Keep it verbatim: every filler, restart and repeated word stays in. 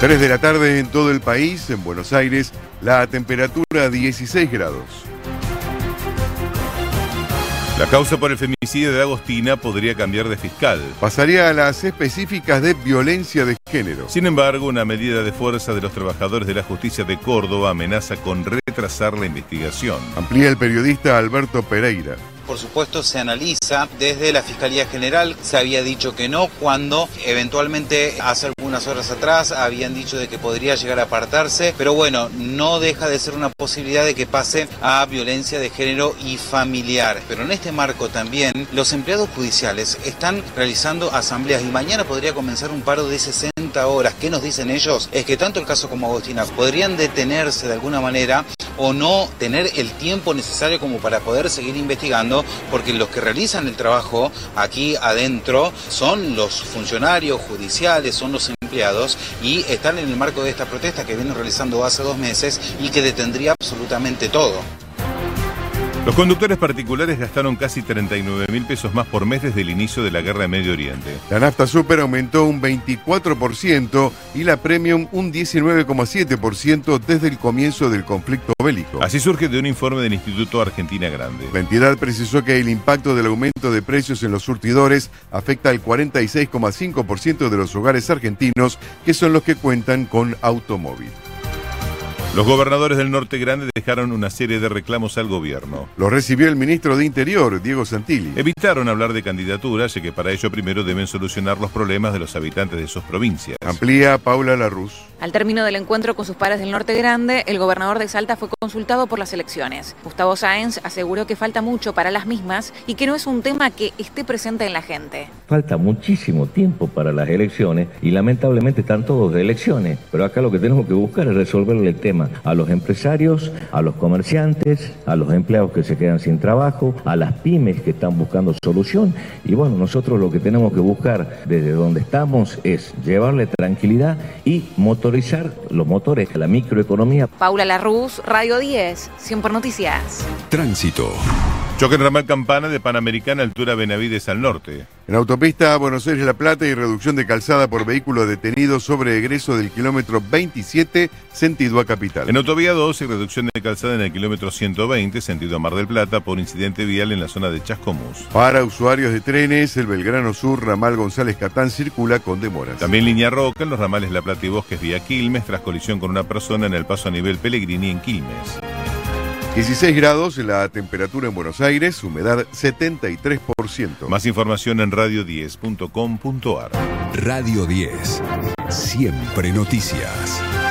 tres de la tarde en todo el país. En Buenos Aires, la temperatura dieciséis grados. La causa por el femicidio de Agostina podría cambiar de fiscal. Pasaría a las específicas de violencia de género. Sin embargo, una medida de fuerza de los trabajadores de la justicia de Córdoba amenaza con retrasar la investigación. Amplía el periodista Alberto Pereira. Por supuesto, se analiza desde la Fiscalía General. Se había dicho que no, cuando eventualmente hace algunas horas atrás habían dicho de que podría llegar a apartarse, pero bueno, no deja de ser una posibilidad de que pase a violencia de género y familiar. Pero en este marco también los empleados judiciales están realizando asambleas y mañana podría comenzar un paro de sesenta horas. ¿Qué nos dicen ellos? Es que tanto el caso como Agostina podrían detenerse de alguna manera o no tener el tiempo necesario como para poder seguir investigando, porque los que realizan el trabajo aquí adentro son los funcionarios judiciales, son los empleados y están en el marco de esta protesta que vienen realizando hace dos meses y que detendría absolutamente todo. Los conductores particulares gastaron casi treinta y nueve mil pesos más por mes desde el inicio de la guerra en Medio Oriente. La nafta super aumentó un veinticuatro por ciento y la premium un diecinueve coma siete por ciento desde el comienzo del conflicto bélico. Así surge de un informe del Instituto Argentina Grande. La entidad precisó que el impacto del aumento de precios en los surtidores afecta al cuarenta y seis coma cinco por ciento de los hogares argentinos, que son los que cuentan con automóvil. Los gobernadores del Norte Grande dejaron una serie de reclamos al gobierno. Lo recibió el ministro de Interior, Diego Santilli. Evitaron hablar de candidaturas, ya que para ello primero deben solucionar los problemas de los habitantes de sus provincias. Amplía Paula Larruz. Al término del encuentro con sus pares del Norte Grande, el gobernador de Salta fue consultado por las elecciones. Gustavo Sáenz aseguró que falta mucho para las mismas y que no es un tema que esté presente en la gente. Falta muchísimo tiempo para las elecciones y lamentablemente están todos de elecciones, pero acá lo que tenemos que buscar es resolverle el tema a los empresarios, a los comerciantes, a los empleados que se quedan sin trabajo, a las pymes que están buscando solución. Y bueno, nosotros lo que tenemos que buscar desde donde estamos es llevarle tranquilidad y motorizar los motores a la microeconomía. Paula Larruz, Radio diez, Siempre Noticias. Tránsito. Choque en ramal Campana de Panamericana, altura Benavides al norte. En autopista Buenos Aires-La Plata y reducción de calzada por vehículo detenido sobre egreso del kilómetro veintisiete, sentido a Capital. En autovía dos y reducción de calzada en el kilómetro ciento veinte, sentido a Mar del Plata, por incidente vial en la zona de Chascomús. Para usuarios de trenes, el Belgrano Sur, ramal González Catán, circula con demoras. También línea Roca en los ramales La Plata y Bosques vía Quilmes, tras colisión con una persona en el paso a nivel Pellegrini en Quilmes. dieciséis grados la temperatura en Buenos Aires, humedad setenta y tres por ciento. Más información en radio diez punto com punto ar. Radio diez. Siempre noticias.